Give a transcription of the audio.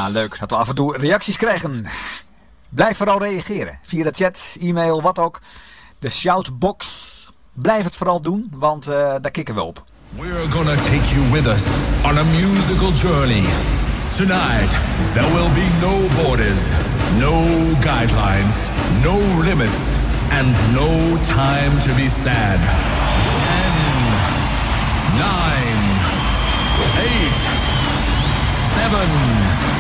Ja, leuk dat we af en toe reacties krijgen. Blijf vooral reageren. Via de chat, e-mail, wat ook. De shoutbox. Blijf het vooral doen, want daar kicken we op. We're gonna take you with us on a musical journey. Tonight, there will be no borders, no guidelines, no limits, and no time to be sad. 10, 9, 8, 7...